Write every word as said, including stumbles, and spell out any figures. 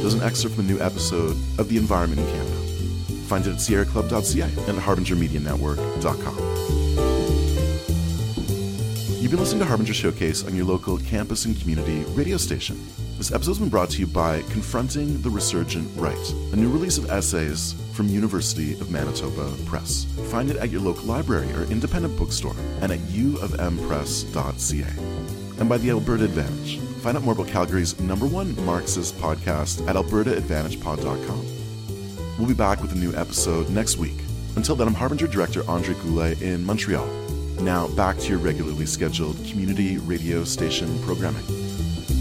there's an excerpt from a new episode of The Environment in Canada. Find it at sierra club dot c a and at harbinger media network dot com. You've been listening to Harbinger Showcase on your local campus and community radio station. This episode has been brought to you by Confronting the Resurgent Right, a new release of essays from University of Manitoba Press. Find it at your local library or independent bookstore and at u of m press dot c a. And by the Alberta Advantage. Find out more about Calgary's number one Marxist podcast at alberta advantage pod dot com. We'll be back with a new episode next week. Until then, I'm Harbinger Director Andre Goulet in Montreal. Now back to your regularly scheduled community radio station programming.